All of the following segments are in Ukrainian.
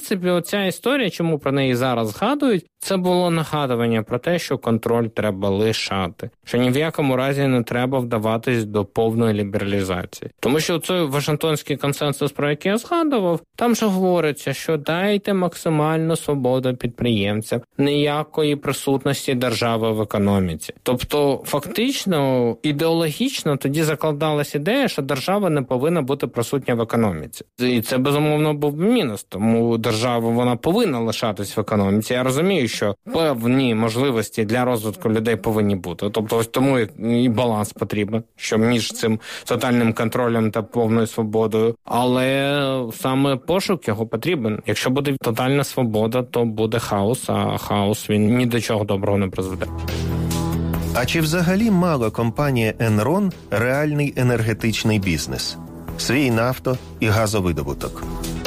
принципі, оця історія, чому про неї зараз згадують, це було нагадування про те, що контроль треба лишати. Що ні в якому разі не треба вдаватись до повної лібералізації. Тому що цей Вашингтонський консенсус, про який я згадував, там же говориться, що дайте максимальну свободу підприємцям, ніякої присутності держави в економіці. Тобто, фактично, ідеологічно тоді закладалась ідея, що держава не повинна бути присутня в економіці. І це, безумовно, був мінус. Тому держава, вона повинна лишатись в економіці. Я розумію, що певні можливості для розвитку людей повинні бути. Тобто, ось тому і баланс потрібен, що між цим тотальним контролем та повною свободою. Але саме пошук його потрібен. Якщо буде тотальна свобода, то буде хаос, а хаос, він ні до чого доброго не призведе. А чи взагалі мала компанія Enron реальний енергетичний бізнес? Свій нафто- і газовидобуток.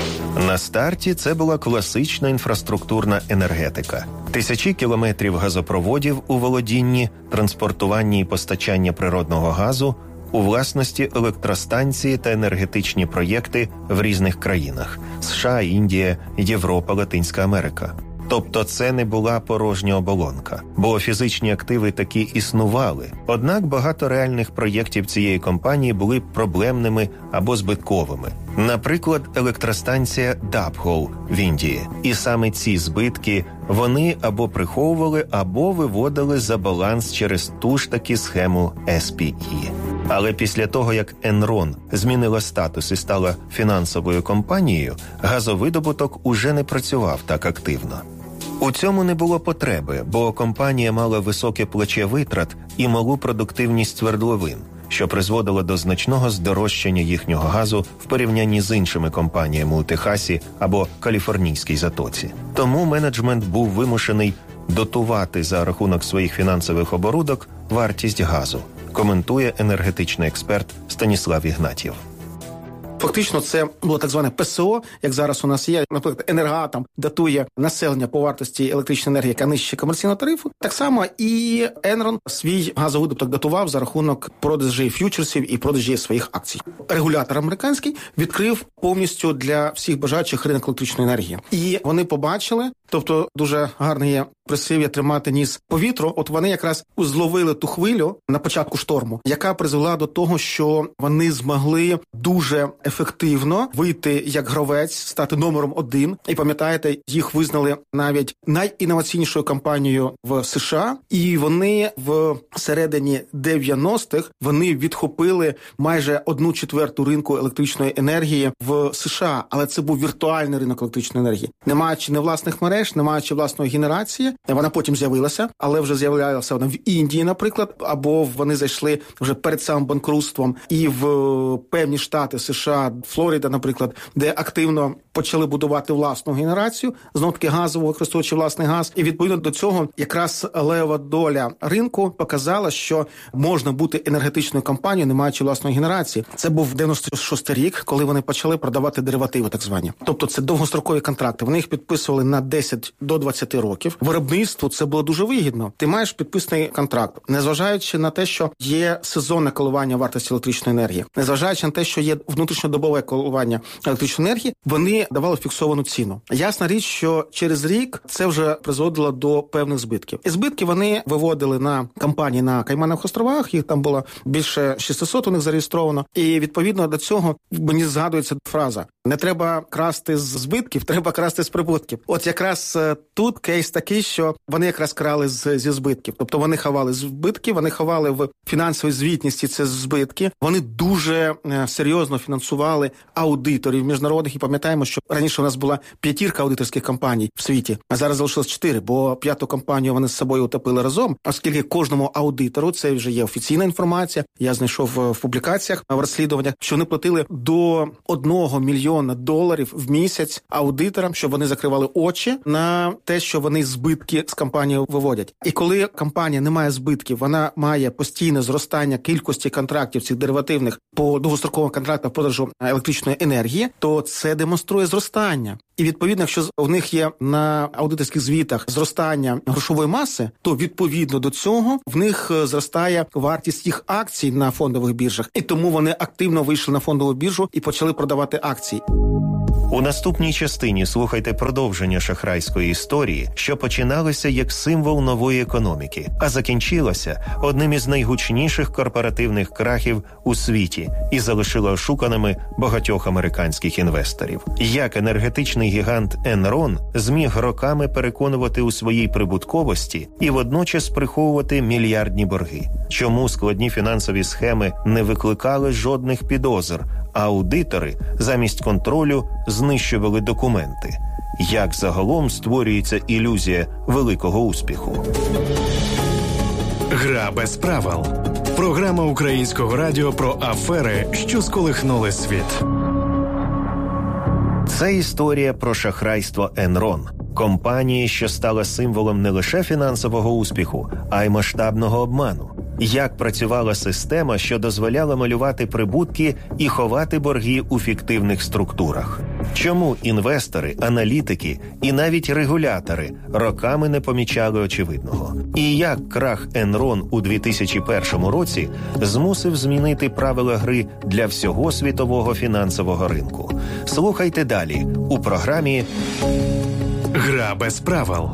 На старті це була класична інфраструктурна енергетика. Тисячі кілометрів газопроводів у володінні, транспортуванні і постачання природного газу, у власності електростанції та енергетичні проєкти в різних країнах – США, Індія, Європа, Латинська Америка. Тобто це не була порожня оболонка, бо фізичні активи таки існували. Однак багато реальних проєктів цієї компанії були проблемними або збитковими. Наприклад, електростанція Дабхол в Індії. І саме ці збитки вони або приховували, або виводили за баланс через ту ж таки схему SPE. Але після того, як Enron змінила статус і стала фінансовою компанією, газовидобуток уже не працював так активно. У цьому не було потреби, бо компанія мала високе плече витрат і малу продуктивність свердловин, що призводило до значного здорожчання їхнього газу в порівнянні з іншими компаніями у Техасі або Каліфорнійській затоці. Тому менеджмент був вимушений дотувати за рахунок своїх фінансових оборудок вартість газу, коментує енергетичний експерт Станіслав Ігнатів. Фактично, це було так зване ПСО, як зараз у нас є. Наприклад, «Енергоатом» датує населення по вартості електричної енергії, яка нижче комерційного тарифу. Так само і Enron свій газовидобуток датував за рахунок продажі ф'ючерсів і продажі своїх акцій. Регулятор американський відкрив повністю для всіх бажаючих ринок електричної енергії. І вони побачили, тобто дуже гарний є прислів'я тримати ніс по вітру, от вони якраз зловили ту хвилю на початку шторму, яка призвела до того, що вони змогли дуже ефективно вийти як гравець, стати номером 1. І пам'ятаєте, їх визнали навіть найінноваційнішою компанією в США. І вони в середині 90-х вони відхопили майже 1/4 ринку електричної енергії в США. Але це був віртуальний ринок електричної енергії. Не маючи не власних мереж, не маючи власної генерації, вона потім з'явилася, але вже з'являлася вона в Індії, наприклад, або вони зайшли вже перед самим банкрутством і в певні штати США, Флорида, наприклад, де активно почали будувати власну генерацію, знов-таки газову, використовуючи власний газ. І відповідно до цього якраз левова доля ринку показала, що можна бути енергетичною компанією, не маючи власної генерації. Це був 96-й рік, коли вони почали продавати деривативи, так звані. Тобто це довгострокові контракти. Вони їх підписували на 10 до 20 років. Виробництву це було дуже вигідно. Ти маєш підписаний контракт, незважаючи на те, що є сезонне коливання вартості електричної енергії, незважаючи на те, що є внутрішньодобове коливання електричної енергії, вони давали фіксовану ціну. Ясна річ, що через рік це вже призводило до певних збитків. І збитки вони виводили на компанії на Кайманових островах, їх там було більше 600 у них зареєстровано. І відповідно до цього мені згадується фраза: не треба красти з збитків, треба красти з прибутків. От якраз тут кейс такий, що вони якраз крали зі збитків. Тобто вони ховали збитки, вони ховали в фінансовій звітності ці збитки. Вони дуже серйозно фінансували аудиторів міжнародних. І пам'ятаємо, що раніше у нас була 5 аудиторських компаній в світі, а зараз залишилось 4, бо 5-ту компанію вони з собою утопили разом, оскільки кожному аудитору, це вже є офіційна інформація, я знайшов в публікаціях, в розслідуваннях, що вони платили до $1 мільйона в місяць аудиторам, щоб вони закривали очі на те, що вони збитки з компанії виводять. І коли компанія не має збитків, вона має постійне зростання кількості контрактів цих деривативних по довгостроковим контрактам продажу електричної енергії, то це демонструє зростання. І відповідно, якщо в них є на аудиторських звітах зростання грошової маси, то відповідно до цього в них зростає вартість їх акцій на фондових біржах. І тому вони активно вийшли на фондову біржу і почали продавати акції. У наступній частині слухайте продовження шахрайської історії, що починалася як символ нової економіки, а закінчилася одним із найгучніших корпоративних крахів у світі і залишила ошуканими багатьох американських інвесторів. Як енергетичний гігант Enron зміг роками переконувати у своїй прибутковості і водночас приховувати мільярдні борги. Чому складні фінансові схеми не викликали жодних підозр, а аудитори замість контролю знищували документи. Як загалом створюється ілюзія великого успіху? Гра без правил. Програма Українського радіо про афери, що сколихнули світ. Це історія про шахрайство Enron, компанії, що стала символом не лише фінансового успіху, а й масштабного обману. Як працювала система, що дозволяла малювати прибутки і ховати борги у фіктивних структурах? Чому інвестори, аналітики і навіть регулятори роками не помічали очевидного? І як крах Enron у 2001 році змусив змінити правила гри для всього світового фінансового ринку? Слухайте далі у програмі «Гра без правил».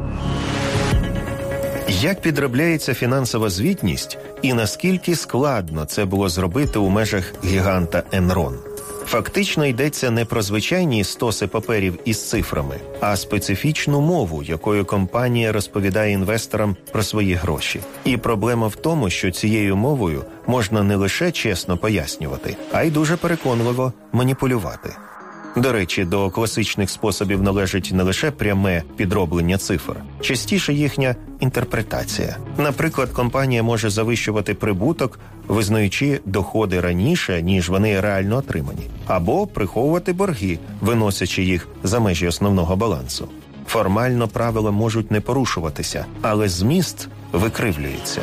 Як підробляється фінансова звітність і наскільки складно це було зробити у межах гіганта Enron? Фактично йдеться не про звичайні стоси паперів із цифрами, а специфічну мову, якою компанія розповідає інвесторам про свої гроші. І проблема в тому, що цією мовою можна не лише чесно пояснювати, а й дуже переконливо маніпулювати. До речі, до класичних способів належить не лише пряме підроблення цифр, частіше їхня інтерпретація. Наприклад, компанія може завищувати прибуток, визнаючи доходи раніше, ніж вони реально отримані, або приховувати борги, виносячи їх за межі основного балансу. Формально правила можуть не порушуватися, але зміст викривлюється.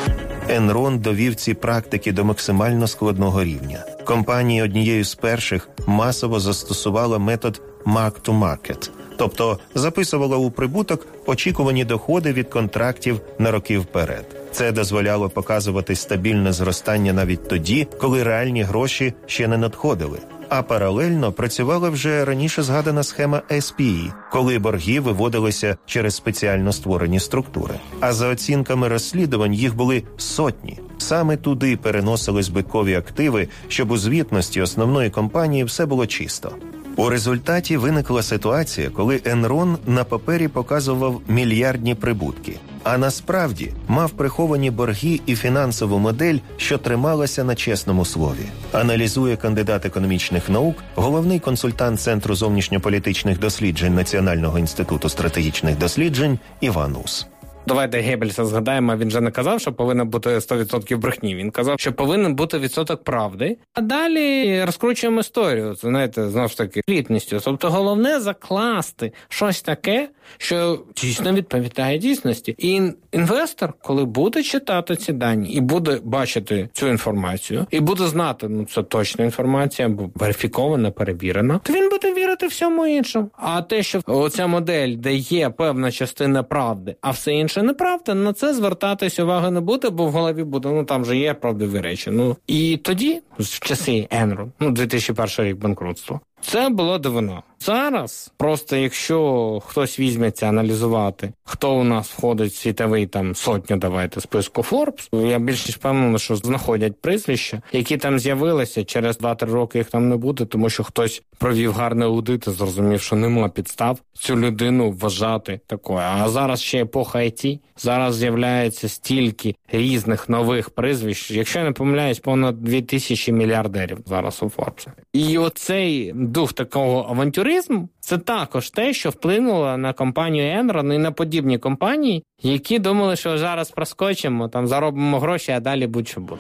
Enron довів ці практики до максимально складного рівня. Компанія однією з перших масово застосувала метод mark-to-market, тобто записувала у прибуток очікувані доходи від контрактів на роки вперед. Це дозволяло показувати стабільне зростання навіть тоді, коли реальні гроші ще не надходили. А паралельно працювала вже раніше згадана схема SPE, коли борги виводилися через спеціально створені структури. А за оцінками розслідувань їх були сотні. Саме туди переносили збиткові активи, щоб у звітності основної компанії все було чисто. У результаті виникла ситуація, коли Enron на папері показував мільярдні прибутки, а насправді мав приховані борги і фінансову модель, що трималася на чесному слові. Аналізує кандидат економічних наук, головний консультант Центру зовнішньополітичних досліджень Національного інституту стратегічних досліджень Іван Ус. Давайте Геббельса згадаємо, він же не казав, що повинно бути 100% брехні. Він казав, що повинен бути відсоток правди. А далі розкручуємо історію, це, знаєте, знову ж таки, плітністю. Тобто головне закласти щось таке, що дійсно відповідає дійсності. І інвестор, коли буде читати ці дані і буде бачити цю інформацію, і буде знати, це точна інформація, бо верифікована, перевірена, то він буде вірити всьому іншому. А те, що оця модель, де є певна частина правди, а все інше неправда, на це звертатись уваги не буде, бо в голові буде, там же є правдиві речі. І тоді, в часи Enron, 2001 рік банкрутства, це було дивно. Зараз, просто якщо хтось візьметься аналізувати, хто у нас входить в світовий сотню, списку Forbes, я більш ніж впевнений, що знаходять прізвища, які там з'явилися, через 2-3 роки їх там не буде, тому що хтось провів гарний аудит і зрозумів, що нема підстав цю людину вважати такою. А зараз ще епоха IT, зараз з'являється стільки різних нових прізвищ, якщо я не помиляюсь, понад 2000 мільярдерів зараз у Forbes. І оцей дух такого авантюризму, це також те, що вплинуло на компанію Enron і на подібні компанії, які думали, що зараз проскочимо, заробимо гроші, а далі будь-що буде.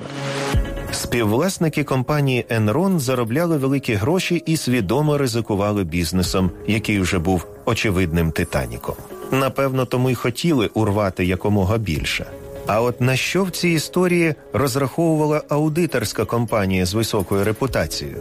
Співвласники компанії Enron заробляли великі гроші і свідомо ризикували бізнесом, який вже був очевидним Титаніком. Напевно, тому й хотіли урвати якомога більше. А от на що в цій історії розраховувала аудиторська компанія з високою репутацією?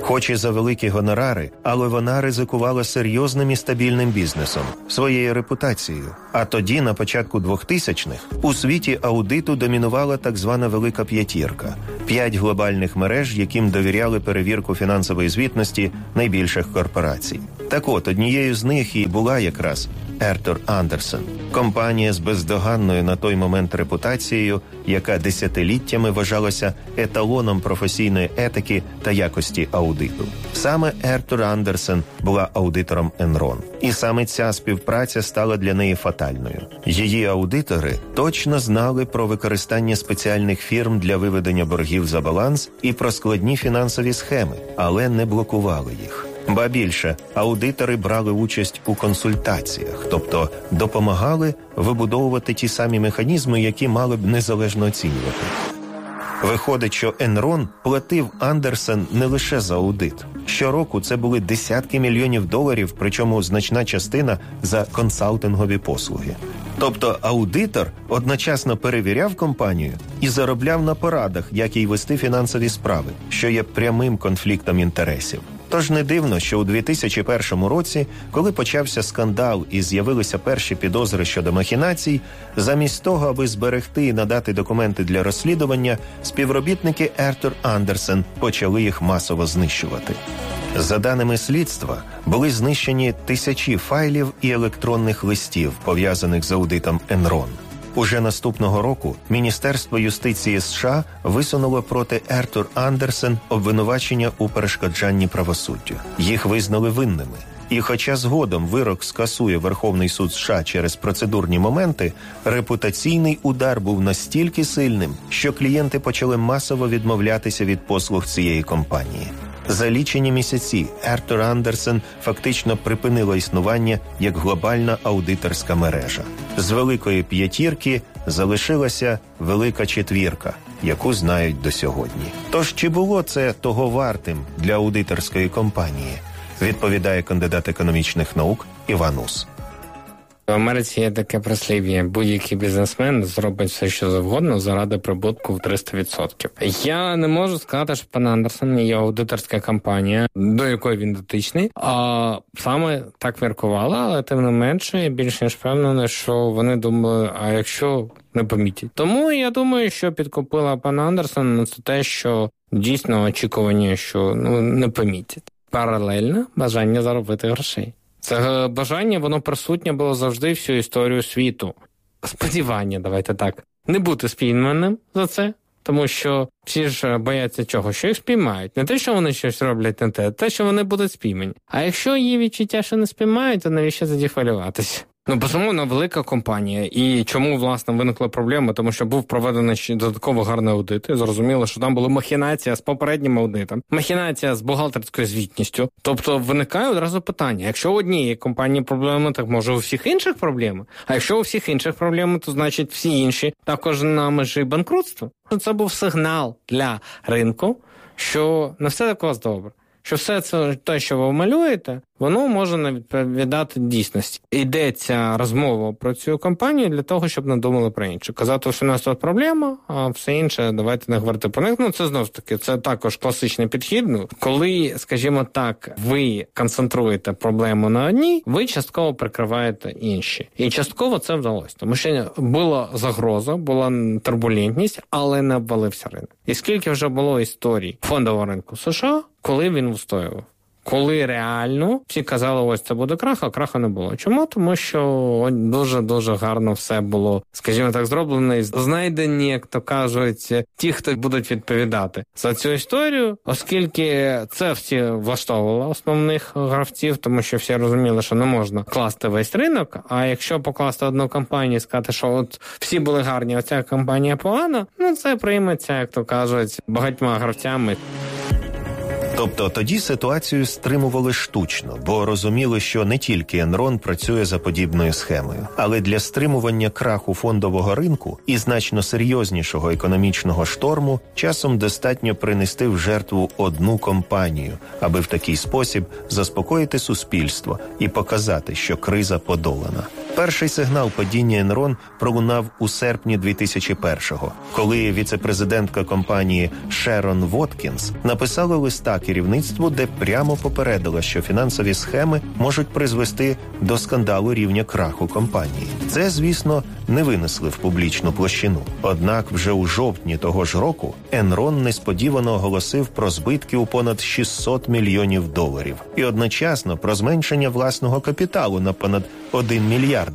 Хоч і за великі гонорари, але вона ризикувала серйозним і стабільним бізнесом, своєю репутацією. А тоді, на початку 2000-х, у світі аудиту домінувала так звана «Велика п'ятірка» – 5 глобальних мереж, яким довіряли перевірку фінансової звітності найбільших корпорацій. Так от, однією з них і була якраз Артур Андерсен, компанія з бездоганною на той момент репутацією, яка десятиліттями вважалася еталоном професійної етики та якості аудиту. Саме Артур Андерсен була аудитором Enron. І саме ця співпраця стала для неї фатальною. Її аудитори точно знали про використання спеціальних фірм для виведення боргів за баланс і про складні фінансові схеми, але не блокували їх. Ба більше, аудитори брали участь у консультаціях, тобто допомагали вибудовувати ті самі механізми, які мали б незалежно оцінювати. Виходить, що Enron платив Андерсен не лише за аудит. Щороку це були десятки мільйонів доларів, причому значна частина за консалтингові послуги. Тобто аудитор одночасно перевіряв компанію і заробляв на порадах, як їй вести фінансові справи, що є прямим конфліктом інтересів. Тож не дивно, що у 2001 році, коли почався скандал і з'явилися перші підозри щодо махінацій, замість того, аби зберегти і надати документи для розслідування, співробітники Артур Андерсен почали їх масово знищувати. За даними слідства, були знищені тисячі файлів і електронних листів, пов'язаних з аудитом Enron. Уже наступного року Міністерство юстиції США висунуло проти Артур Андерсен обвинувачення у перешкоджанні правосуддю. Їх визнали винними. І хоча згодом вирок скасує Верховний суд США через процедурні моменти, репутаційний удар був настільки сильним, що клієнти почали масово відмовлятися від послуг цієї компанії. За лічені місяці Артур Андерсен фактично припинила існування як глобальна аудиторська мережа. З великої п'ятірки залишилася велика четвірка, яку знають до сьогодні. Тож чи було це того вартим для аудиторської компанії? Відповідає кандидат економічних наук Іван Ус. В Америці є таке прислів'я: будь-який бізнесмен зробить все, що завгодно, заради прибутку в 300%. Я не можу сказати, що пан Андерсен є аудиторська компанія, до якої він дотичний, а саме так міркувала, але тим не менше, я більш ніж впевнений, що вони думали, а якщо не помітять. Тому я думаю, що підкупила пана Андерсена, це те, що дійсно очікування, що не помітять. Паралельно бажання заробити грошей. Це бажання, воно присутнє було завжди всю історію світу. Сподівання, давайте так, не бути спійманим за це, тому що всі ж бояться чого, що їх спіймають. Не те, що вони щось роблять не те, що вони будуть спіймані. А якщо є відчуття, що не спіймають, то навіщо тоді хвилюватися? Безумовно, велика компанія. І чому, власне, виникла проблема? Тому що був проведений додатково гарний аудит. І зрозуміло, що там була махінація з попереднім аудитом, махінація з бухгалтерською звітністю. Тобто виникає одразу питання. Якщо у однієї компанії проблеми, так може у всіх інших проблеми? А якщо у всіх інших проблеми, то значить всі інші також на межі банкрутства. Це був сигнал для ринку, що не все так у вас добре. Що все це те, що ви малюєте, воно може не відповідати дійсності. Йдеться розмова про цю компанію для того, щоб не думали про інше. Казати, що у нас тут проблема, а все інше, давайте не говорити про них. Це знову ж таки, це також класичний підхід. Коли, скажімо так, ви концентруєте проблему на одній, ви частково прикриваєте інші. І частково це вдалося. Тому що була загроза, була турбулентність, але не обвалився ринок. І скільки вже було історій фондового ринку США, коли він встоював. Коли реально всі казали, ось це буде крах, а краха не було. Чому? Тому що дуже-дуже гарно все було, скажімо так, зроблено і знайдені, як то кажуть, ті, хто будуть відповідати за цю історію, оскільки це всі влаштовувало основних гравців, тому що всі розуміли, що не можна класти весь ринок, а якщо покласти одну компанію і сказати, що от всі були гарні, а ця компанія погана, це прийметься, як то кажуть, багатьма гравцями. Тобто тоді ситуацію стримували штучно, бо розуміли, що не тільки Enron працює за подібною схемою, але для стримування краху фондового ринку і значно серйознішого економічного шторму часом достатньо принести в жертву одну компанію, аби в такий спосіб заспокоїти суспільство і показати, що криза подолана. Перший сигнал падіння Енрон пролунав у серпні 2001-го, коли віцепрезидентка компанії Шерон Воткінс написала листа керівництву, де прямо попередила, що фінансові схеми можуть призвести до скандалу рівня краху компанії. Це, звісно, не винесли в публічну площину. Однак вже у жовтні того ж року Енрон несподівано оголосив про збитки у понад $600 мільйонів і одночасно про зменшення власного капіталу на понад $1 мільярд.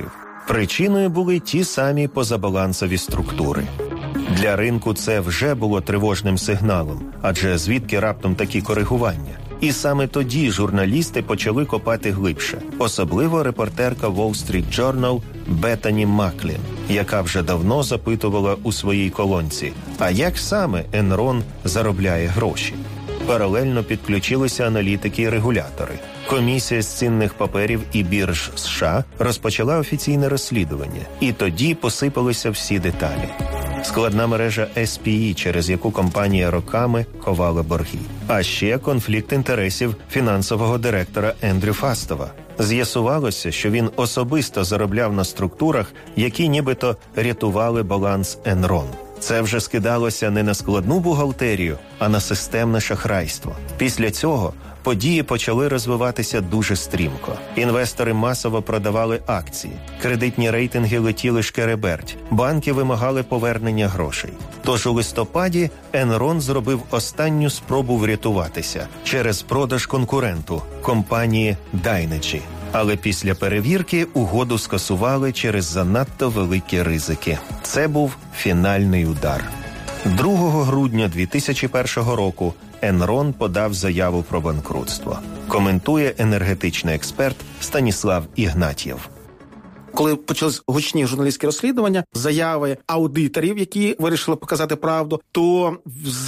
Причиною були ті самі позабалансові структури. Для ринку це вже було тривожним сигналом, адже звідки раптом такі коригування? І саме тоді журналісти почали копати глибше, особливо репортерка Wall Street Journal Беттані Маклін, яка вже давно запитувала у своїй колонці, а як саме Енрон заробляє гроші? Паралельно підключилися аналітики і регулятори. Комісія з цінних паперів і бірж США розпочала офіційне розслідування. І тоді посипалися всі деталі. Складна мережа SPE, через яку компанія роками ховала борги. А ще конфлікт інтересів фінансового директора Ендрю Фастова. З'ясувалося, що він особисто заробляв на структурах, які нібито рятували баланс Енрон. Це вже скидалося не на складну бухгалтерію, а на системне шахрайство. Після цього події почали розвиватися дуже стрімко. Інвестори масово продавали акції, кредитні рейтинги летіли шкереберть, банки вимагали повернення грошей. Тож у листопаді Енрон зробив останню спробу врятуватися через продаж конкуренту – компанії Dynegy. Але після перевірки угоду скасували через занадто великі ризики. Це був фінальний удар. 2 грудня 2001 року Енрон подав заяву про банкрутство. Коментує енергетичний експерт Станіслав Ігнатьєв. Коли почались гучні журналістські розслідування, заяви аудиторів, які вирішили показати правду, то з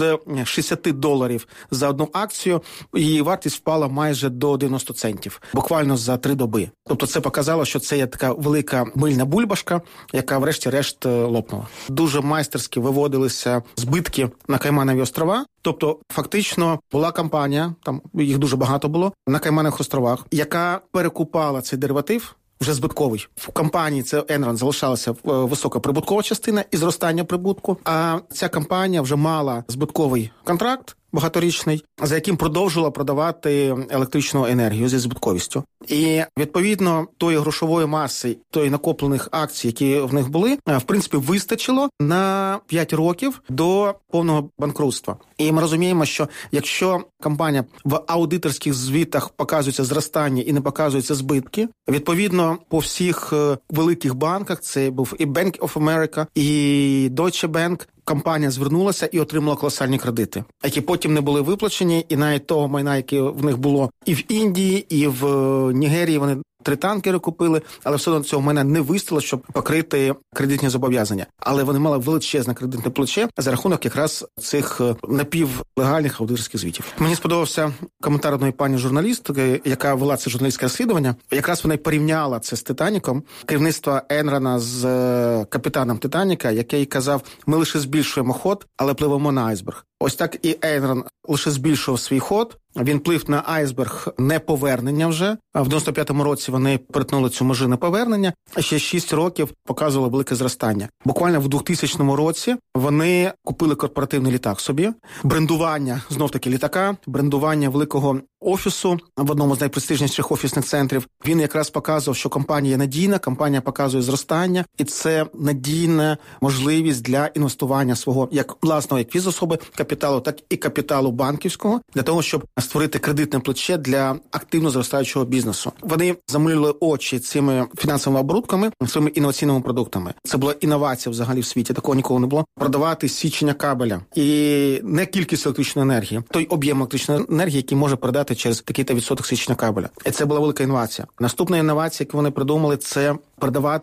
$60 за одну акцію її вартість впала майже до 90 центів, буквально за 3 доби. Тобто це показало, що це є така велика мильна бульбашка, яка врешті-решт лопнула. Дуже майстерськи виводилися збитки на Кайманові острова. Тобто, фактично, була компанія, там їх дуже багато було, на Кайманових островах, яка перекупала цей дериватив, вже збитковий. В компанії це Енрон залишалася висока прибуткова частина і зростання прибутку, а ця компанія вже мала збитковий контракт багаторічний, за яким продовжувала продавати електричну енергію зі збитковістю. І, відповідно, тої грошової маси, тої накоплених акцій, які в них були, в принципі, вистачило на 5 років до повного банкрутства. І ми розуміємо, що якщо компанія в аудиторських звітах показується зростання і не показуються збитки, відповідно, по всіх великих банках, це був і Bank of America, і Deutsche Bank, компанія звернулася і отримала колосальні кредити, які потім не були виплачені, і навіть того майна, яке в них було і в Індії, і в Нігерії, вони 3 танкери купили, але все одно цього майна не вистачило, щоб покрити кредитні зобов'язання. Але вони мали величезне кредитне плече за рахунок якраз цих напівлегальних аудиторських звітів. Мені сподобався коментар одної пані журналістки, яка вела це журналістське розслідування. Якраз вона й порівняла це з «Титаніком», керівництво Енрона з капітаном «Титаніка», який казав, ми лише збільшуємо ход, але пливемо на айсберг. Ось так і Енрон лише збільшував свій ход. Він плив на айсберг неповернення вже. А в 95-му році вони перетнули цю межу неповернення, а ще 6 років показувало велике зростання. Буквально в 2000 році вони купили корпоративний літак собі. Брендування, знов-таки, літака, брендування великого офісу в одному з найпрестижніших офісних центрів. Він якраз показував, що компанія надійна, компанія показує зростання, і це надійна можливість для інвестування свого як власного, як фізособи капіталу, так і капіталу банківського, для того, щоб створити кредитне плече для активно зростаючого бізнесу. Вони замилили очі цими фінансовими оборудками, своїми інноваційними продуктами. Це була інновація взагалі в світі, такого ніколи не було. Продавати січення кабеля. І не кількість електричної енергії, той об'єм електричної енергії, який може передати через такий-то відсоток січення кабеля. І це була велика інновація. Наступна інновація, яку вони придумали, це продавати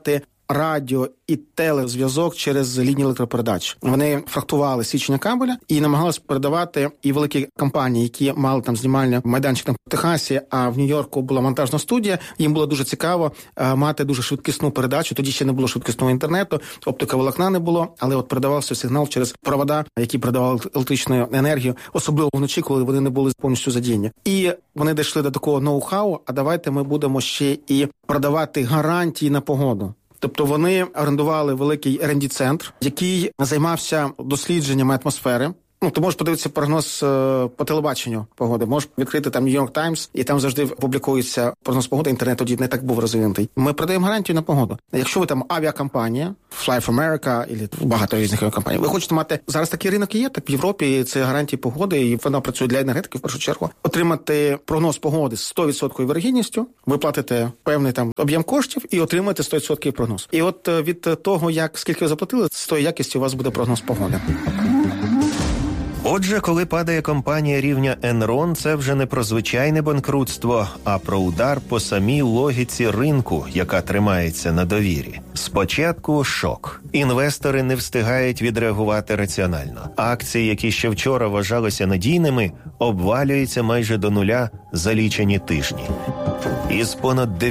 радіо і телезв'язок через лінії електропередач. Вони фрахтували січення кабеля і намагалися передавати і великі компанії, які мали там знімальні майданчик в Техасі, а в Нью-Йорку була монтажна студія. Їм було дуже цікаво мати дуже швидкісну передачу. Тоді ще не було швидкісного інтернету, оптика волокна не було, але от передавався сигнал через провода, які передавали електричну енергію, особливо вночі, коли вони не були повністю задіяні. І вони дійшли до такого ноу-хау, а давайте ми будемо ще і продавати гарантії на погоду. Тобто вони орендували великий R&D-центр, який займався дослідженнями атмосфери. Ти можеш подивитися прогноз по телебаченню погоди, можеш відкрити там New York Times, і там завжди публікується прогноз погоди, інтернет тоді не так був розвинутий. Ми продаємо гарантію на погоду. Якщо ви там авіакомпанія, Fly for America, і багато різних авіакомпаній, ви хочете мати, зараз такий ринок є, так в Європі це гарантії погоди, і вона працює для енергетики в першу чергу. Отримати прогноз погоди з 100% вірогідністю, ви платите певний там об'єм коштів і отримаєте 100% прогноз. І от від того, скільки ви заплатили, з тої якості у вас буде прогноз погоди. Отже, коли падає компанія рівня Enron, це вже не про звичайне банкрутство, а про удар по самій логіці ринку, яка тримається на довірі. Спочатку шок. Інвестори не встигають відреагувати раціонально. Акції, які ще вчора вважалися надійними, обвалюються майже до нуля за лічені тижні. Із понад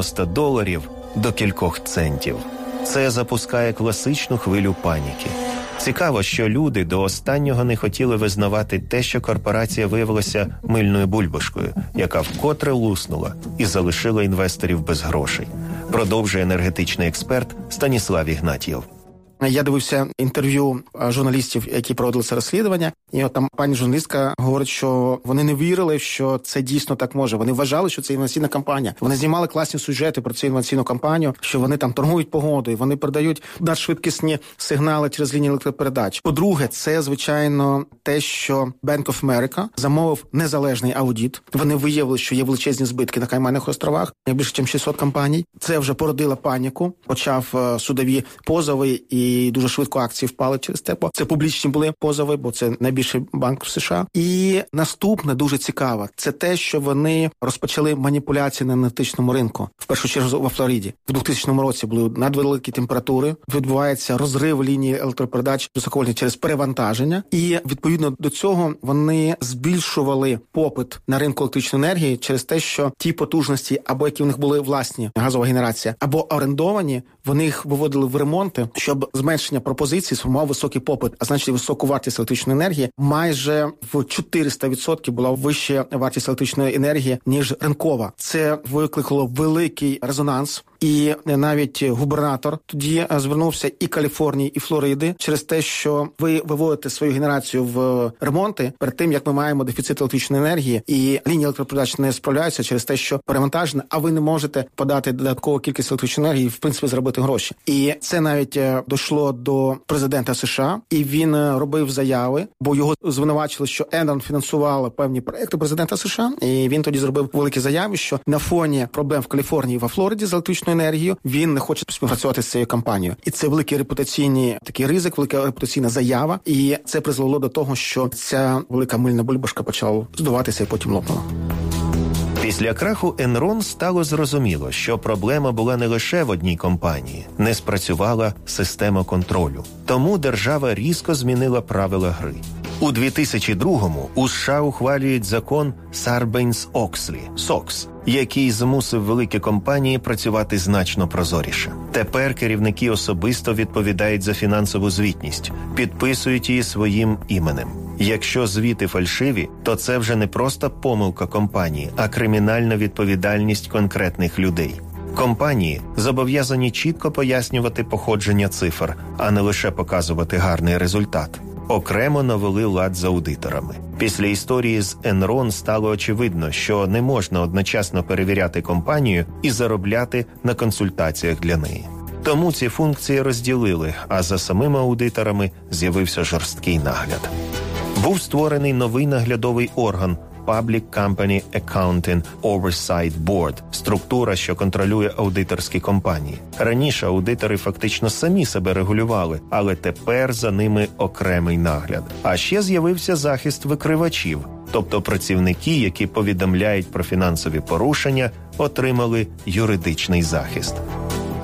$90 до кількох центів. Це запускає класичну хвилю паніки. Цікаво, що люди до останнього не хотіли визнавати те, що корпорація виявилася мильною бульбашкою, яка вкотре луснула і залишила інвесторів без грошей. Продовжує енергетичний експерт Станіслав Ігнатьєв. Я дивився інтерв'ю журналістів, які проводили це розслідування, і от там пані журналістка говорить, що вони не вірили, що це дійсно так може. Вони вважали, що це інноваційна кампанія. Вони знімали класні сюжети про цю інноваційну кампанію, що вони там торгують погодою, вони передають надшвидкісні сигнали через лінії електропередач. По-друге, це, звичайно, те, що Bank of America замовив незалежний аудит. Вони виявили, що є величезні збитки на Кайманових островах, більше ніж 600 компаній. Це вже породило паніку, почав судові позови і дуже швидко акції впали через те. Це публічні були позови, бо це найбільший банк в США. І наступне дуже цікаво, це те, що вони розпочали маніпуляції на енергетичному ринку. В першу чергу во Флориді. В 2000 році були надвеликі температури, відбувається розрив лінії електропередач високовольтних через перевантаження. І відповідно до цього вони збільшували попит на ринку електричної енергії через те, що ті потужності, або які в них були власні, газова генерація, або орендовані, вони їх виводили в ремонти, щоб зменшення пропозиції сформував високий попит, а значить високу вартість електричної енергії. Майже в 400% була вища вартість електричної енергії, ніж ринкова. Це викликало великий резонанс. І навіть губернатор тоді звернувся і Каліфорнії, і Флориди через те, що ви виводите свою генерацію в ремонти перед тим, як ми маємо дефіцит електричної енергії, і лінії електропередач не справляються через те, що перевантажена, а ви не можете подати додаткову кількість електричної енергії і, в принципі, заробити гроші. І це навіть дійшло до президента США, і він робив заяви, бо його звинувачили, що Enron фінансувала певні проекти президента США, і він тоді зробив великі заяви, що на фоні проблем в Каліфорнії і во Флориді з електричною енергію, він не хоче співпрацювати з цією компанією. І це великий репутаційний такий ризик, велика репутаційна заява, і це призвело до того, що ця велика мильна бульбашка почала здуватися і потім лопнула. Після краху Enron стало зрозуміло, що проблема була не лише в одній компанії. Не спрацювала система контролю. Тому держава різко змінила правила гри. У 2002-му у США ухвалюють закон Sarbanes-Oxley (SOX), який змусив великі компанії працювати значно прозоріше. Тепер керівники особисто відповідають за фінансову звітність, підписують її своїм іменем. Якщо звіти фальшиві, то це вже не просто помилка компанії, а кримінальна відповідальність конкретних людей. Компанії зобов'язані чітко пояснювати походження цифр, а не лише показувати гарний результат. Окремо навели лад з аудиторами. Після історії з Enron стало очевидно, що не можна одночасно перевіряти компанію і заробляти на консультаціях для неї. Тому ці функції розділили, а за самими аудиторами з'явився жорсткий нагляд. Був створений новий наглядовий орган Public Company Accounting Oversight Board – структура, що контролює аудиторські компанії. Раніше аудитори фактично самі себе регулювали, але тепер за ними окремий нагляд. А ще з'явився захист викривачів, тобто працівники, які повідомляють про фінансові порушення, отримали юридичний захист.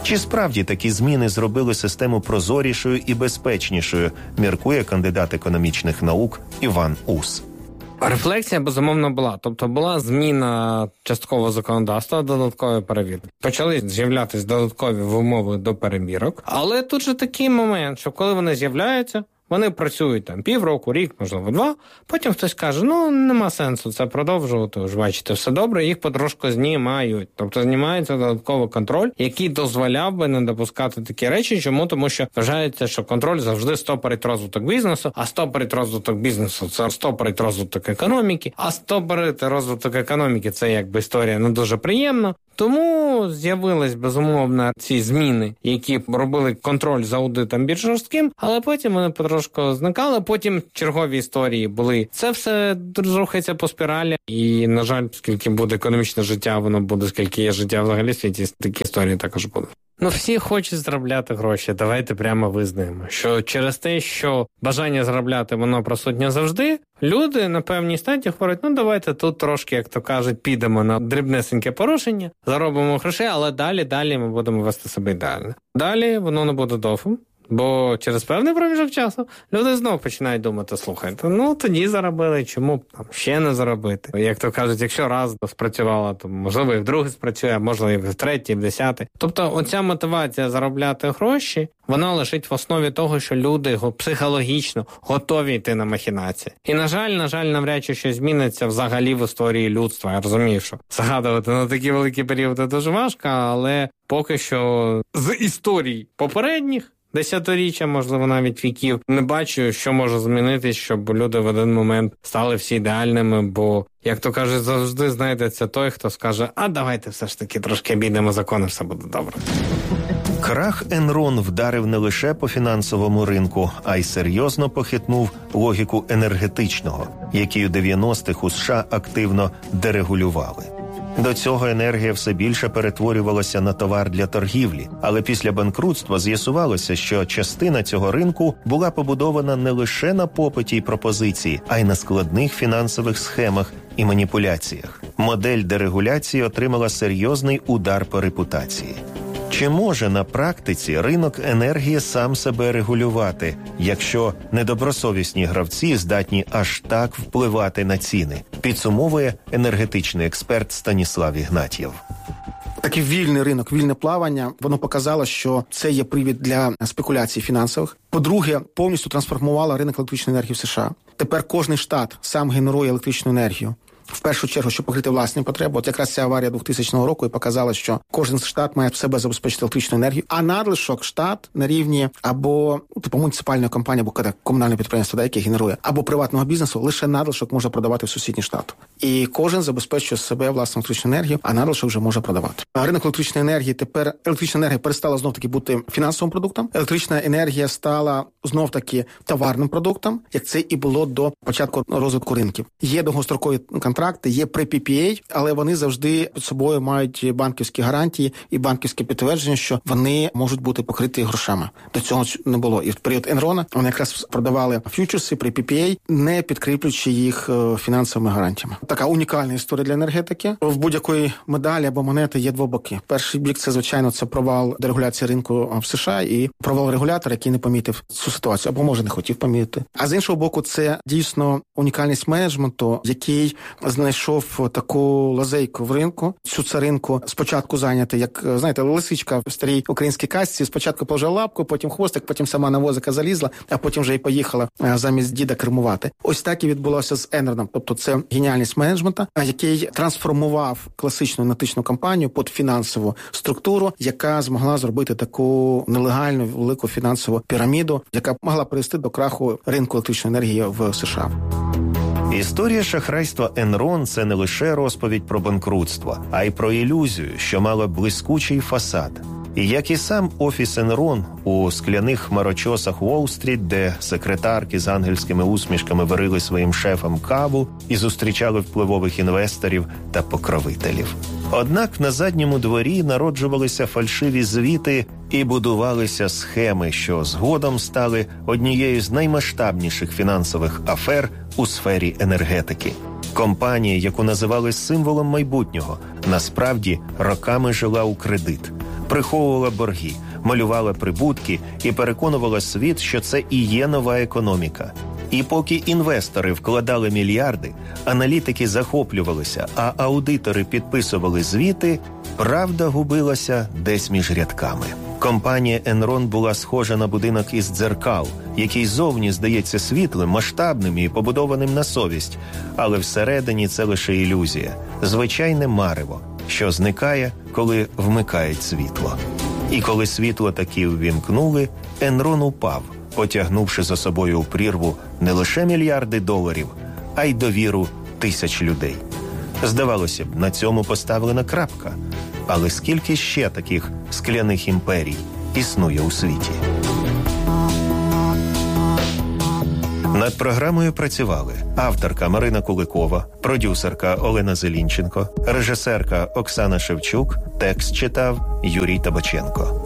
Чи справді такі зміни зробили систему прозорішою і безпечнішою, міркує кандидат економічних наук Іван Ус. Рефлексія, безумовно, була. Тобто була зміна часткового законодавства, додаткові перевірки. Почали з'являтися додаткові вимови до перевірок. Але тут же такий момент, що коли вони з'являються, вони працюють там півроку, рік, можливо, 2. Потім хтось каже, нема сенсу це продовжувати, ж бачите, все добре, їх потрошку знімають. Тобто знімається додатковий контроль, який дозволяв би не допускати такі речі. Чому? Тому що вважається, що контроль завжди стопорить розвиток бізнесу, а стопорить розвиток бізнесу – це стопорить розвиток економіки, а стопорити розвиток економіки – це якби історія не дуже приємна. Тому з'явились, безумовно, ці зміни, які робили контроль за аудитом більш жорстким, але потім вони потрошку зникали, потім чергові історії були. Це все рухається по спіралі, і, на жаль, скільки буде економічне життя, воно буде, скільки є життя взагалі в світі, такі історії також будуть. Всі хочуть заробляти гроші, давайте прямо визнаємо, що через те, що бажання заробляти, воно присутнє завжди, люди на певній стадії говорять, давайте тут трошки, як то кажуть, підемо на дрібнесеньке порушення, заробимо грошей, але далі ми будемо вести себе ідеально. Далі воно не буде довгим. Бо через певний проміжок часу люди знов починають думати, слухайте, тоді заробили, чому б ще не заробити? Як то кажуть, якщо раз спрацювало, то можливо і вдруге спрацює, а можливо і в третій, і в 10. Тобто оця мотивація заробляти гроші, вона лежить в основі того, що люди психологічно готові йти на махінації. І, на жаль, навряд чи щось зміниться взагалі в історії людства. Я розумію, що згадувати на такі великі періоди дуже важко, але поки що з історій попередніх, десятиріччя, можливо, навіть віків, не бачу, що може змінитись, щоб люди в один момент стали всі ідеальними, бо, як то кажуть, завжди знайдеться той, хто скаже, давайте все ж таки трошки обійдемо закони, все буде добре. Крах Enron вдарив не лише по фінансовому ринку, а й серйозно похитнув логіку енергетичного, який у 90-х у США активно дерегулювали. До цього енергія все більше перетворювалася на товар для торгівлі, але після банкрутства з'ясувалося, що частина цього ринку була побудована не лише на попиті й пропозиції, а й на складних фінансових схемах і маніпуляціях. Модель дерегуляції отримала серйозний удар по репутації. Чи може на практиці ринок енергії сам себе регулювати, якщо недобросовісні гравці здатні аж так впливати на ціни? Підсумовує енергетичний експерт Станіслав Ігнатьєв. Такий вільний ринок, вільне плавання, воно показало, що це є привід для спекуляцій фінансових. По-друге, повністю трансформувало ринок електричної енергії в США. Тепер кожний штат сам генерує електричну енергію. В першу чергу, щоб покрити власні потреби. От якраз ця аварія 2000 року і показала, що кожен штат має в себе забезпечити електричну енергію, а надлишок штат на рівні або муніципальної компанії, або комунальне підприємство, яке генерує, або приватного бізнесу, лише надлишок може продавати в сусідній штат. І кожен забезпечує себе власну електричну енергію, а надлишок вже може продавати. А ринок електричної енергії тепер, електрична енергія перестала знов-таки бути фінансовим продуктом. Електрична енергія стала знов-таки товарним продуктом, як це і було до початку розвитку ринків. Є довгострокові контракти, є pre-PPA, але вони завжди під собою мають банківські гарантії і банківське підтвердження, що вони можуть бути покриті грошами. До цього не було. І в період Енрона вони якраз продавали фьючерси pre-PPA, не підкріплюючи їх фінансовими гарантіями. Така унікальна історія для енергетики. В будь-якої медалі або монети є два боки. Перший бік – це, звичайно, це провал дерегуляції ринку в США і провал регулятора, який не помітив цю ситуацію, або, може, не хотів помітити. А з іншого боку, це дійсно унікальність менеджменту, який знайшов таку лазейку в ринку, цю царинку спочатку зайняти, як, знаєте, лисичка в старій українській казці, спочатку положила лапку, потім хвостик, потім сама на возика залізла, а потім вже і поїхала замість діда кермувати. Ось так і відбулося з Енроном. Тобто це геніальність менеджмента, який трансформував класичну енергетичну компанію під фінансову структуру, яка змогла зробити таку нелегальну велику фінансову піраміду, яка могла привести до краху ринку електричної енергії в США. Історія шахрайства Enron – це не лише розповідь про банкрутство, а й про ілюзію, що мала блискучий фасад. І як і сам офіс Enron у скляних хмарочосах Уолл-стріт, де секретарки з ангельськими усмішками варили своїм шефам каву і зустрічали впливових інвесторів та покровителів. Однак на задньому дворі народжувалися фальшиві звіти і будувалися схеми, що згодом стали однією з наймасштабніших фінансових афер у сфері енергетики. Компанія, яку називали символом майбутнього, насправді роками жила у кредит. приховувала борги, малювала прибутки і переконувала світ, що це і є нова економіка. І поки інвестори вкладали мільярди, аналітики захоплювалися, а аудитори підписували звіти, правда губилася десь між рядками. Компанія Enron була схожа на будинок із дзеркал, який зовні здається світлим, масштабним і побудованим на совість, але всередині це лише ілюзія, звичайне марево, що зникає, коли вмикають світло. І коли світло таки ввімкнули, Enron упав, потягнувши за собою у прірву не лише мільярди доларів, а й довіру тисяч людей. Здавалося б, на цьому поставлена крапка. Але скільки ще таких скляних імперій існує у світі? Над програмою працювали авторка Марина Куликова, продюсерка Олена Зелінченко, режисерка Оксана Шевчук, текст читав Юрій Табаченко.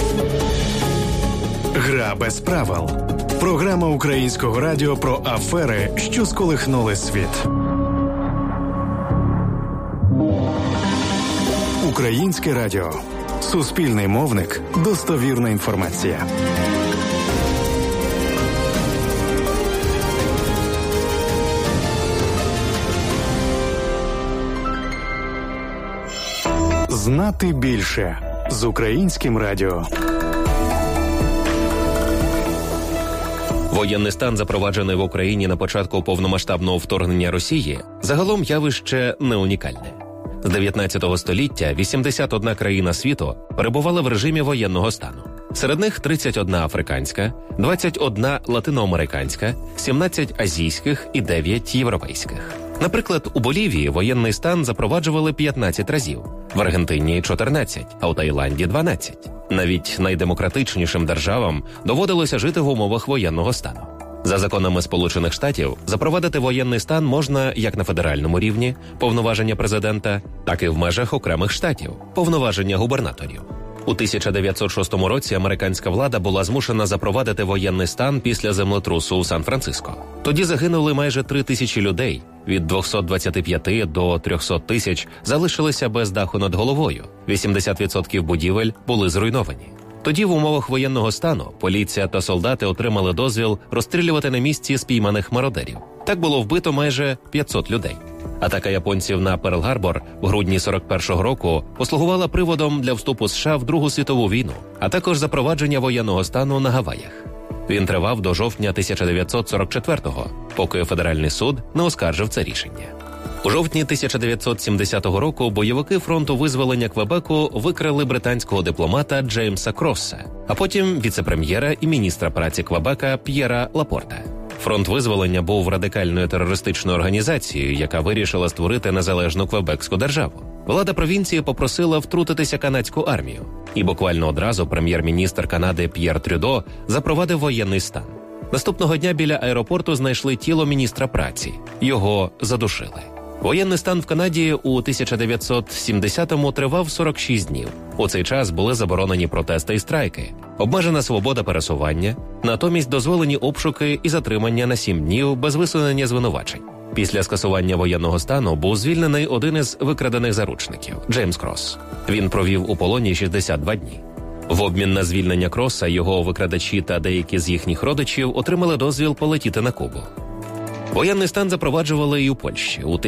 Гра без правил. Програма Українського радіо про афери, що сколихнули світ. Українське радіо. Суспільний мовник. Достовірна інформація. Знати більше з Українським радіо. Воєнний стан, запроваджений в Україні на початку повномасштабного вторгнення Росії, загалом явище не унікальне. З 19 століття 81 країна світу перебувала в режимі воєнного стану. Серед них 31 африканська, 21 латиноамериканська, 17 азійських і 9 європейських. Наприклад, у Болівії воєнний стан запроваджували 15 разів, в Аргентині – 14, а у Таїланді – 12. Навіть найдемократичнішим державам доводилося жити в умовах воєнного стану. За законами Сполучених Штатів, запровадити воєнний стан можна як на федеральному рівні – повноваження президента, так і в межах окремих штатів – повноваження губернаторів. У 1906 році американська влада була змушена запровадити воєнний стан після землетрусу у Сан-Франциско. Тоді загинули майже 3000 людей, від 225 до 300 тисяч залишилися без даху над головою, 80% будівель були зруйновані. Тоді в умовах воєнного стану поліція та солдати отримали дозвіл розстрілювати на місці спійманих мародерів. Так було вбито майже 500 людей. Атака японців на Перл-Гарбор в грудні 41-го року послугувала приводом для вступу США в Другу світову війну, а також запровадження воєнного стану на Гаваях. Він тривав до жовтня 1944-го, поки федеральний суд не оскаржив це рішення. У жовтні 1970 року бойовики фронту визволення Квебеку викрали британського дипломата Джеймса Кросса, а потім віце-прем'єра і міністра праці Квебека П'єра Лапорта. Фронт визволення був радикальною терористичною організацією, яка вирішила створити незалежну квебекську державу. Влада провінції попросила втрутитися канадську армію, і буквально одразу прем'єр-міністр Канади П'єр Трюдо запровадив воєнний стан. Наступного дня біля аеропорту знайшли тіло міністра праці. Його задушили. Воєнний стан в Канаді у 1970-му тривав 46 днів. У цей час були заборонені протести і страйки, обмежена свобода пересування, натомість дозволені обшуки і затримання на 7 днів без висунення звинувачень. Після скасування воєнного стану був звільнений один із викрадених заручників – Джеймс Кросс. Він провів у полоні 62 дні. В обмін на звільнення Кросса його викрадачі та деякі з їхніх родичів отримали дозвіл полетіти на Кубу. Воєнний стан запроваджували і у Польщі у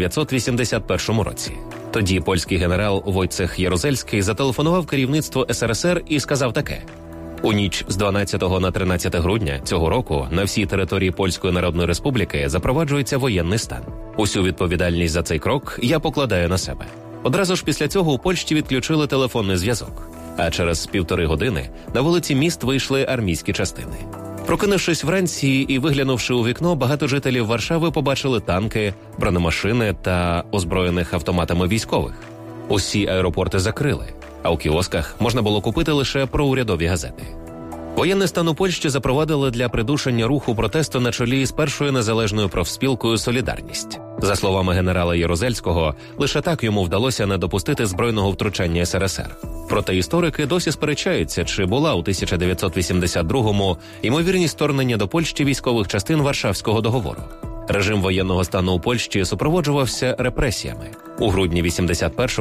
1981 році. Тоді польський генерал Войцех Ярузельський зателефонував керівництво СРСР і сказав таке: «У ніч з 12 на 13 грудня цього року на всій території Польської Народної Республіки запроваджується воєнний стан. Усю відповідальність за цей крок я покладаю на себе». Одразу ж після цього у Польщі відключили телефонний зв'язок. А через 1,5 години на вулиці міст вийшли армійські частини. Прокинувшись вранці і виглянувши у вікно, багато жителів Варшави побачили танки, бронемашини та озброєних автоматами військових. Усі аеропорти закрили, а у кіосках можна було купити лише проурядові газети. Воєнний стан у Польщі запровадили для придушення руху протесту на чолі з першою незалежною профспілкою «Солідарність». За словами генерала Ярузельського, лише так йому вдалося не допустити збройного втручання СРСР. Проте історики досі сперечаються, чи була у 1982-му ймовірність вторгнення до Польщі військових частин Варшавського договору. Режим воєнного стану у Польщі супроводжувався репресіями. У грудні 81-го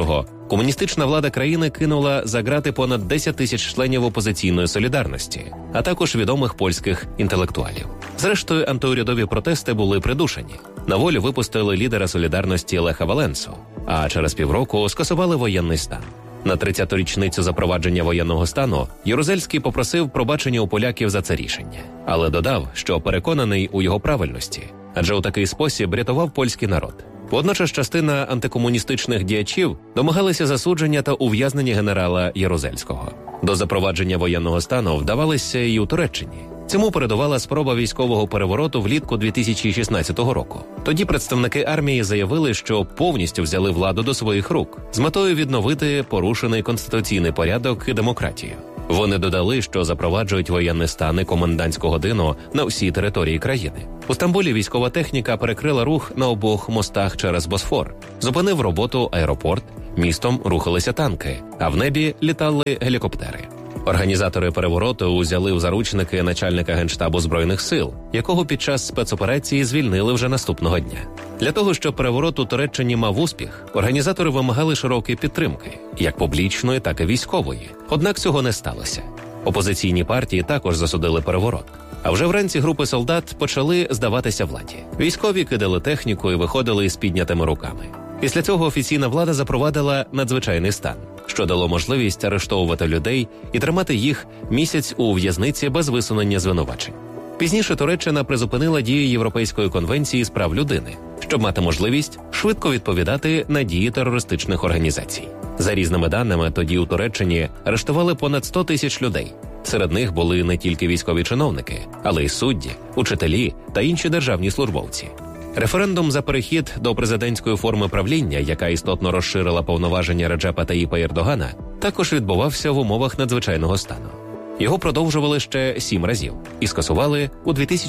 комуністична влада країни кинула за ґрати понад 10 тисяч членів опозиційної солідарності, а також відомих польських інтелектуалів. Зрештою, антиурядові протести були придушені. На волю випустили лідера солідарності Леха Валенсу, а через півроку скасували воєнний стан. На 30-ту річницю запровадження воєнного стану Ярузельський попросив пробачення у поляків за це рішення, але додав, що переконаний у його правильності, адже у такий спосіб рятував польський народ. Водночас частина антикомуністичних діячів домагалися засудження та ув'язнення генерала Ярузельського. До запровадження воєнного стану вдавалися і у Туреччині. Цьому передувала спроба військового перевороту влітку 2016 року. Тоді представники армії заявили, що повністю взяли владу до своїх рук з метою відновити порушений конституційний порядок і демократію. Вони додали, що запроваджують воєнний стан і комендантську годину на всій території країни. У Стамбулі військова техніка перекрила рух на обох мостах через Босфор, зупинив роботу аеропорт, містом рухалися танки, а в небі літали гелікоптери. Організатори перевороту узяли в заручники начальника Генштабу Збройних сил, якого під час спецоперації звільнили вже наступного дня. Для того, щоб переворот у Туреччині мав успіх, організатори вимагали широкої підтримки, як публічної, так і військової. Однак цього не сталося. Опозиційні партії також засудили переворот. А вже вранці групи солдат почали здаватися владі. Військові кидали техніку і виходили з піднятими руками. Після цього офіційна влада запровадила надзвичайний стан, що дало можливість арештовувати людей і тримати їх місяць у в'язниці без висунення звинувачень. Пізніше Туреччина призупинила дію Європейської конвенції з прав людини, щоб мати можливість швидко відповідати на дії терористичних організацій. За різними даними, тоді у Туреччині арештували понад 100 тисяч людей. Серед них були не тільки військові чиновники, але й судді, учителі та інші державні службовці. Референдум за перехід до президентської форми правління, яка істотно розширила повноваження Реджепа Таїпа Ердогана, також відбувався в умовах надзвичайного стану. Його продовжували ще 7 разів і скасували у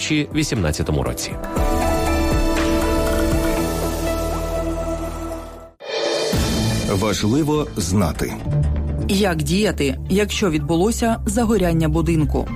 2018 році. Важливо знати. Як діяти, якщо відбулося загоряння будинку?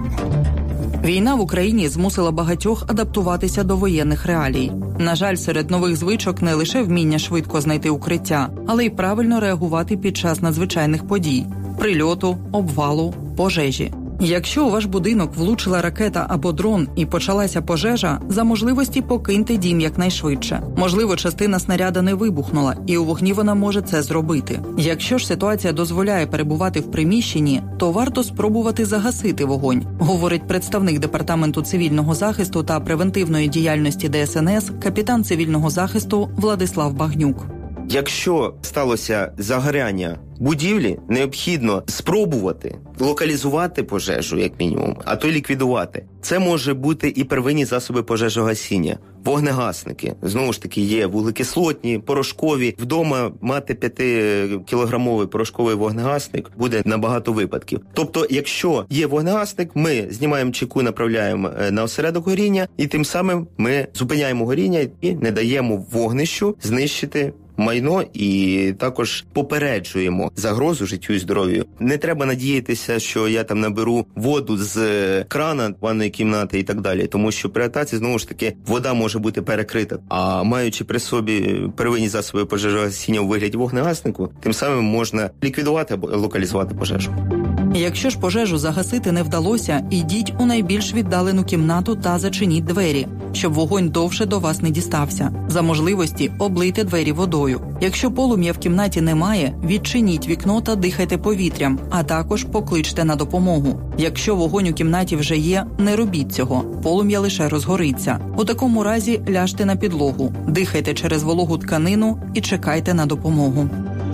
Війна в Україні змусила багатьох адаптуватися до воєнних реалій. На жаль, серед нових звичок не лише вміння швидко знайти укриття, але й правильно реагувати під час надзвичайних подій – прильоту, обвалу, пожежі. Якщо у ваш будинок влучила ракета або дрон і почалася пожежа, за можливості покиньте дім якнайшвидше. Можливо, частина снаряда не вибухнула, і у вогні вона може це зробити. Якщо ж ситуація дозволяє перебувати в приміщенні, то варто спробувати загасити вогонь, говорить представник Департаменту цивільного захисту та превентивної діяльності ДСНС, капітан цивільного захисту Владислав Багнюк. Якщо сталося загоряння будівлі, необхідно спробувати локалізувати пожежу, як мінімум, а то й ліквідувати. Це може бути і первинні засоби пожежогасіння, вогнегасники. Знову ж таки, є вуглекислотні, порошкові. Вдома мати 5-кілограмовий порошковий вогнегасник буде на багато випадків. Тобто, якщо є вогнегасник, ми знімаємо чеку, направляємо на осередок горіння, і тим самим ми зупиняємо горіння і не даємо вогнищу знищити майно, і також попереджуємо загрозу життю і здоров'ю. Не треба надіятися, що я там наберу воду з крана ванної кімнати і так далі, тому що при атаці, знову ж таки, вода може бути перекрита. А маючи при собі первинні засоби пожежогасіння у вигляді вогнегаснику, тим самим можна ліквідувати або локалізувати пожежу. Якщо ж пожежу загасити не вдалося, ідіть у найбільш віддалену кімнату та зачиніть двері, щоб вогонь довше до вас не дістався. За можливості облийте двері водою. Якщо полум'я в кімнаті немає, відчиніть вікно та дихайте повітрям, а також покличте на допомогу. Якщо вогонь у кімнаті вже є, не робіть цього, полум'я лише розгориться. У такому разі ляжте на підлогу, дихайте через вологу тканину і чекайте на допомогу.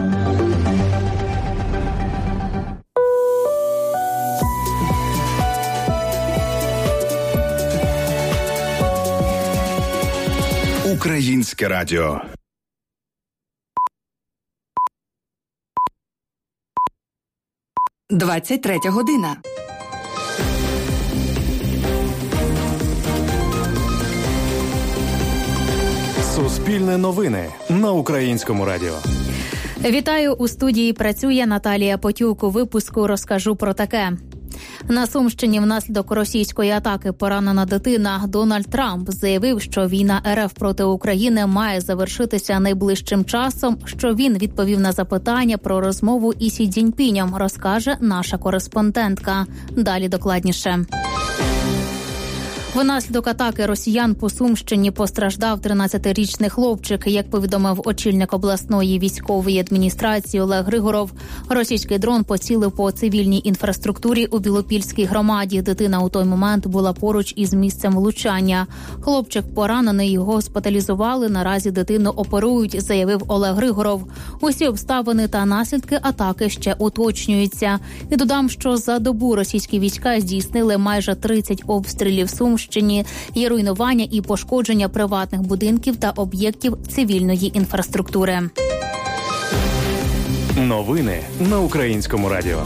Українське радіо. – 23 година. Суспільне новини на Українському радіо. Вітаю, у студії працює Наталія Потюк. У випуску розкажу про таке. На Сумщині внаслідок російської атаки поранена дитина. Дональд Трамп заявив, що війна РФ проти України має завершитися найближчим часом, що він відповів на запитання про розмову із Сі Цзіньпінем, розкаже наша кореспондентка. Далі докладніше. Внаслідок атаки росіян по Сумщині постраждав 13-річний хлопчик. Як повідомив очільник обласної військової адміністрації Олег Григоров, російський дрон поцілив по цивільній інфраструктурі у Білопільській громаді. Дитина у той момент була поруч із місцем влучання. Хлопчик поранений, його госпіталізували. Наразі дитину оперують, заявив Олег Григоров. Усі обставини та наслідки атаки ще уточнюються. І додам, що за добу російські війська здійснили майже 30 обстрілів Сумщини. Є руйнування і пошкодження приватних будинків та об'єктів цивільної інфраструктури. Новини на Українському радіо.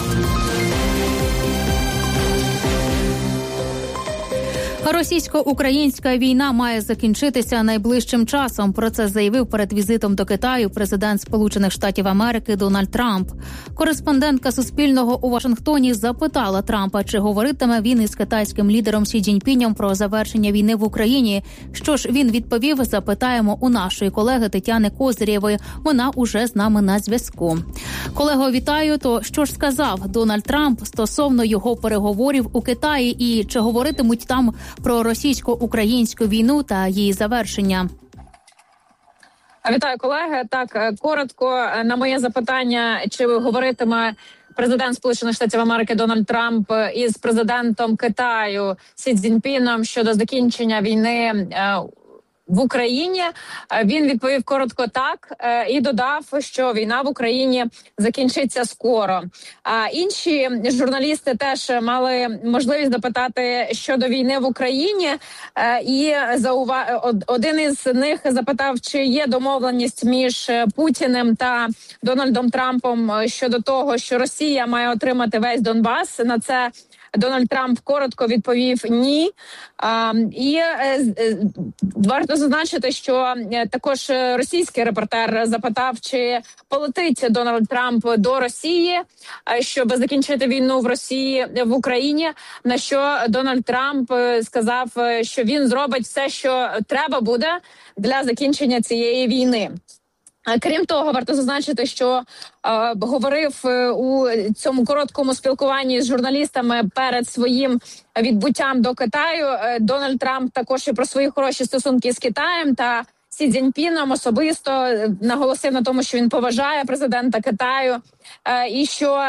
Російсько-українська війна має закінчитися найближчим часом. Про це заявив перед візитом до Китаю президент Сполучених Штатів Америки Дональд Трамп. Кореспондентка Суспільного у Вашингтоні запитала Трампа, чи говоритиме він із китайським лідером Сі Цзіньпінем про завершення війни в Україні. Що ж він відповів, запитаємо у нашої колеги Тетяни Козирєвої. Вона уже з нами на зв'язку. Колего, вітаю. То що ж сказав Дональд Трамп стосовно його переговорів у Китаї і чи говоритимуть там про російсько-українську війну та її завершення? Вітаю, колеги. Так, коротко на моє запитання, чи говоритиме президент Сполучених Штатів Америки Дональд Трамп із президентом Китаю Сі Цзіньпіном щодо закінчення війни в Україні, він відповів коротко так і додав, що війна в Україні закінчиться скоро. А інші журналісти теж мали можливість запитати щодо війни в Україні, і один із них запитав, чи є домовленість між Путіним та Дональдом Трампом щодо того, що Росія має отримати весь Донбас. На це Дональд Трамп коротко відповів «ні». І варто зазначити, що також російський репортер запитав, чи полетить Дональд Трамп до Росії, щоб закінчити війну в Україні, на що Дональд Трамп сказав, що він зробить все, що треба буде для закінчення цієї війни. Крім того, варто зазначити, що говорив у цьому короткому спілкуванні з журналістами перед своїм відбуттям до Китаю Дональд Трамп також і про свої хороші стосунки з Китаєм та Сі Цзіньпіном особисто наголосив на тому, що він поважає президента Китаю і що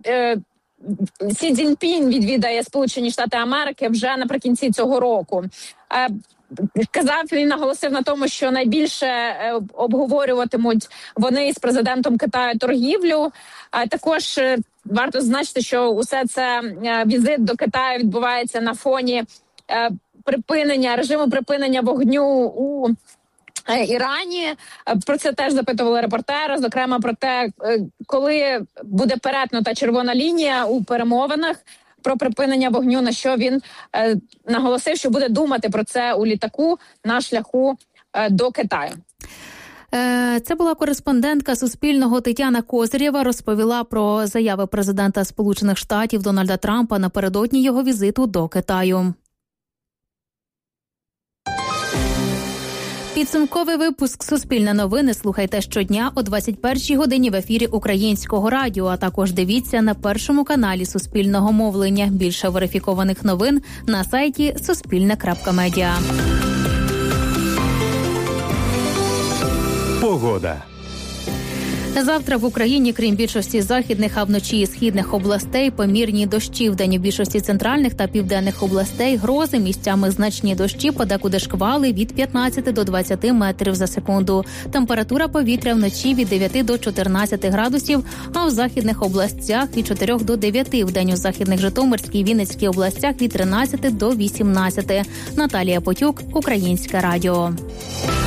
Сі Цзіньпін відвідає Сполучені Штати Америки вже наприкінці цього року. Він наголосив на тому, що найбільше обговорюватимуть вони з президентом Китаю торгівлю. Також варто зазначити, що усе це візит до Китаю відбувається на фоні режиму припинення вогню у Ірані. Про це теж запитували репортери, зокрема про те, коли буде перетнута червона лінія у перемовинах про припинення вогню, на що він наголосив, що буде думати про це у літаку на шляху до Китаю. Це була кореспондентка Суспільного Тетяна Козирєва, розповіла про заяви президента Сполучених Штатів Дональда Трампа напередодні його візиту до Китаю. Підсумковий випуск «Суспільне новини» слухайте щодня о 21-й годині в ефірі Українського радіо, а також дивіться на першому каналі Суспільного мовлення. Більше верифікованих новин на сайті suspilne.media. Погода. Завтра в Україні, крім більшості західних, а вночі і східних областей, помірні дощі. Вдень у більшості центральних та південних областей грози, місцями значні дощі, подекуди шквали від 15 до 20 метрів за секунду. Температура повітря вночі від 9 до 14 градусів, а у західних областях від 4 до 9. Вдень у західних Житомирській і Вінницькій областях від 13 до 18. Наталія Потюк, Українське радіо.